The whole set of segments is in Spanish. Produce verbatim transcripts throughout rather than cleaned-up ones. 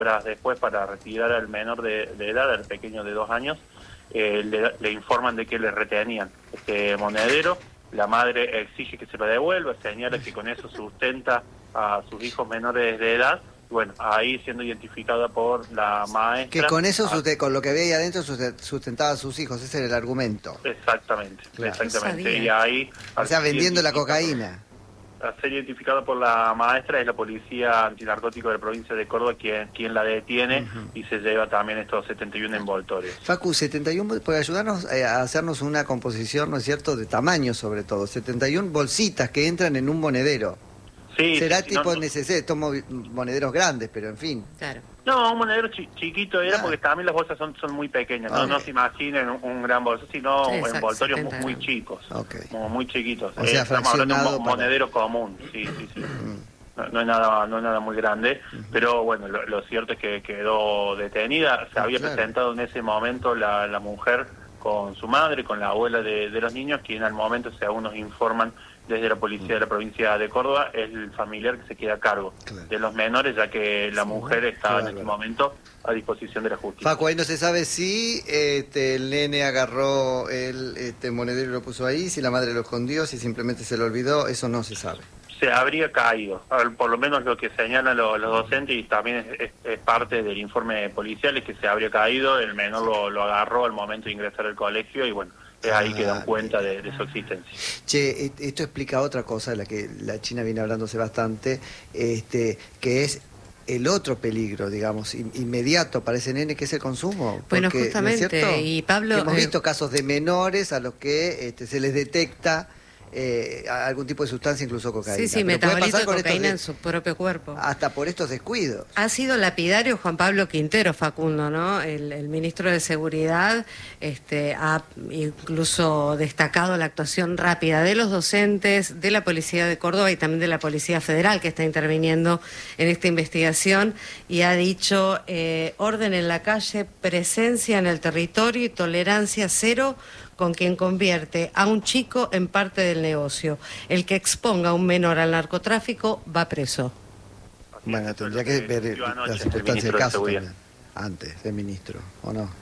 horas después, para retirar al menor de, de edad, al pequeño de dos años, eh, le, le informan de que le retenían este monedero. La madre exige que se lo devuelva, señala que con eso sustenta a sus hijos menores de edad. Bueno, ahí siendo identificada por la maestra. Que con eso, ah, con lo que veía adentro, sustentaba a sus hijos, ese era el argumento. Exactamente, claro. exactamente. Y ahí... O sea, vendiendo la cocaína. A ser identificado por la maestra, es la policía antinarcótico de la provincia de Córdoba quien, quien la detiene, uh-huh. y se lleva también estos setenta y uno envoltorios. Facu, setenta y uno, puede ayudarnos a hacernos una composición, ¿no es cierto?, de tamaño sobre todo. setenta y una bolsitas que entran en un monedero. Sí, será sí, tipo no, necesario, estos monederos grandes, pero en fin. Claro. No, un monedero chi chiquito era, ah. porque también las bolsas son, son muy pequeñas, okay. no, no se imaginen un, un gran bolso, sino sí, envoltorios muy, muy chicos, okay. como muy chiquitos. O sea, eh, estamos hablando de un para... monedero común, sí, sí, sí. Mm. No, no es nada, no es nada muy grande, uh-huh. pero bueno, lo, lo cierto es que quedó detenida. Se ah, había claro. presentado en ese momento la, la mujer con su madre, con la abuela de, de los niños, quien al momento, según nos informan desde la policía de la provincia de Córdoba, es el familiar que se queda a cargo claro. de los menores, ya que la mujer está claro. en este momento a disposición de la justicia. Facu, ahí no se sabe si este, el nene agarró el este, monedero y lo puso ahí, si la madre lo escondió, si simplemente se lo olvidó, eso no se sabe. Se habría caído, por lo menos lo que señalan los, los docentes, y también es, es, es parte del informe policial, es que se habría caído, el menor lo, lo agarró al momento de ingresar al colegio y bueno, es ahí que dan cuenta de, de su existencia. Che, esto explica otra cosa de la que la China viene hablándose bastante, este, que es el otro peligro, digamos, inmediato para ese nene, que es el consumo. Bueno, porque, justamente, ¿no es cierto? Y Pablo... Que hemos eh... visto casos de menores a los que este, se les detecta Eh, algún tipo de sustancia, incluso cocaína. Sí, sí, metabolito de cocaína en su propio cuerpo. Hasta por estos descuidos. Ha sido lapidario Juan Pablo Quintero, Facundo, ¿no? El, el ministro de Seguridad este, ha incluso destacado la actuación rápida de los docentes, de la Policía de Córdoba y también de la Policía Federal, que está interviniendo en esta investigación, y ha dicho eh, orden en la calle, presencia en el territorio y tolerancia cero con quien convierte a un chico en parte del negocio. El que exponga a un menor al narcotráfico va preso. Bueno, tendría que ver las circunstancias del caso también, antes del ministro, ¿o no?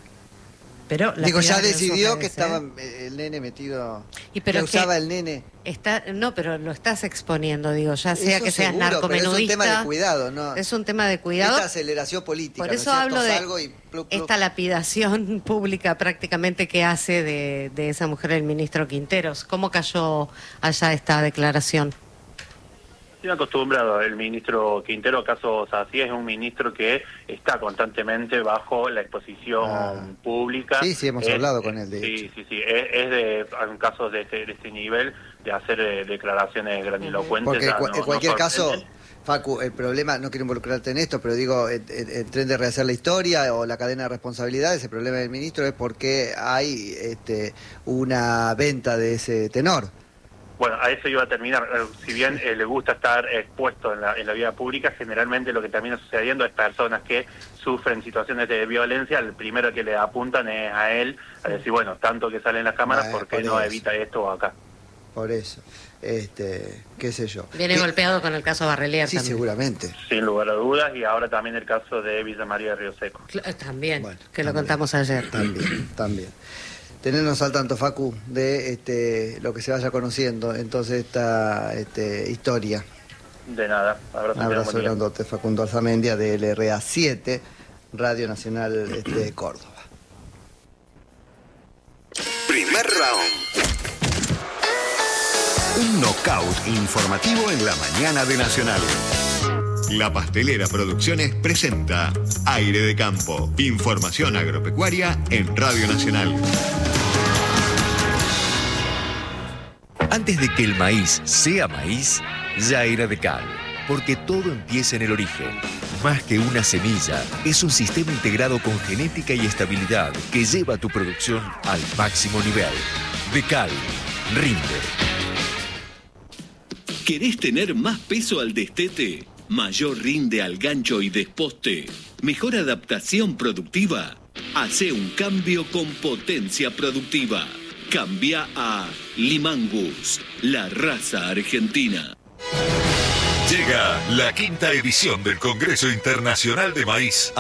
Pero Digo, ya decidió que estaba el nene metido, y pero que usaba que el nene. Está, no, pero lo estás exponiendo, digo, ya sea eso que seas seguro, narcomenudista. Es un tema de cuidado, ¿no? Es un tema de cuidado. Esta aceleración política. Por eso ¿no es hablo de Salgo y plup, plup. esta lapidación pública prácticamente que hace de, de esa mujer el ministro Quinteros. ¿Cómo cayó allá esta declaración? Estoy acostumbrado, el ministro Quintero, acaso así, es un ministro que está constantemente bajo la exposición ah. pública. Sí, sí, hemos es, hablado con él, de sí, hecho. Sí, sí, es, es de, en casos de este, de este nivel, de hacer eh, declaraciones grandilocuentes. Porque ya, cu no, en cualquier no caso, Facu, el problema, no quiero involucrarte en esto, pero digo, el, el, el tren de rehacer la historia o la cadena de responsabilidades, el problema del ministro es porque hay este, una venta de ese tenor. Bueno, a eso iba a terminar. Si bien eh, le gusta estar expuesto en la, en la vida pública, generalmente lo que termina sucediendo es personas que sufren situaciones de violencia, el primero que le apuntan es a él, a decir, bueno, tanto que salen las cámaras, bueno, ¿por qué por no eso. evita esto acá? Por eso, este, qué sé yo. Viene ¿Qué? golpeado con el caso Barrelier sí, también. seguramente. Sin lugar a dudas, y ahora también el caso de Villa María de Río Seco. También, bueno, que también, lo contamos ayer. También, también. Tenernos al tanto, Facu, de este, lo que se vaya conociendo, entonces, esta este, historia. De nada. Abrazo, Un abrazo grandote, Facundo Alzamendia, de L R A siete, Radio Nacional este, de Córdoba. Primer round. Un knockout informativo en la mañana de Nacional. La Pastelera Producciones presenta Aire de Campo. Información agropecuaria en Radio Nacional. Antes de que el maíz sea maíz, ya era de cal. Porque todo empieza en el origen. Más que una semilla, es un sistema integrado con genética y estabilidad que lleva tu producción al máximo nivel. De cal, rinde. ¿Querés tener más peso al destete? ¿Mayor rinde al gancho y desposte? ¿Mejor adaptación productiva? Hace un cambio con potencia productiva. Cambia a Limangus, la raza argentina. Llega la quinta edición del Congreso Internacional de Maíz